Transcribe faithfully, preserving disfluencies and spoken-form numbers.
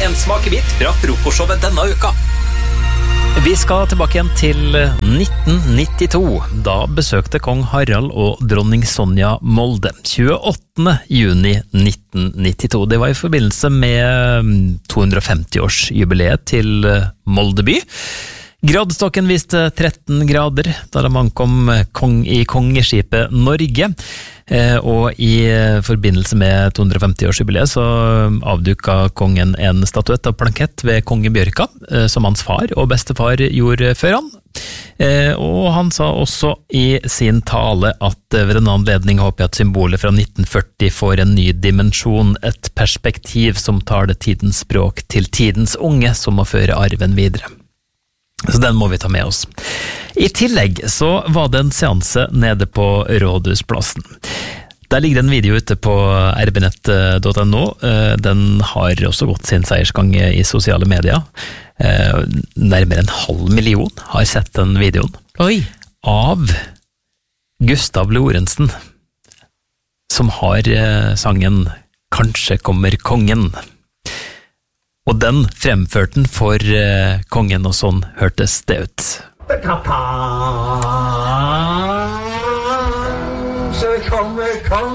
en smakebit fra frokostshowet denne uka. Vi skal tilbake igjen til nitten nittito. Da besøkte kong Harald og dronning Sonja Molde. tjueåttende juni nitten nittito. Det var i forbindelse med to hundre og femti-årsjubileet til Molde by. Gradestokken viste tretten grader da de ankom kong i kongeskipet Norge, og i forbindelse med to hundre og femti-årsjubileet så avduka kongen en statuett av plankett ved kongebjørka, som hans far og bestefar gjorde før han. Og han sa også i sin tale at ved en anledning håper jeg at symbolet fra nitten førti får en ny dimensjon, et perspektiv som tar det tidens språk til tidens unge, som må føre arven videre. Så den må vi ta med oss. I tillegg så var det en seanse nede på Rådhusplassen. Der ligger en video ute på r b nett punktum no. Den har også gått sin seiersgang i sosiale medier. Nærmere en halv million har sett den videoen. Oi! Av Gustav Lorentzen, som har sangen «Kanskje kommer kongen». Og den fremførte den for uh, kongen, og sånn hørtes det ut. Kanskje kommer kongen.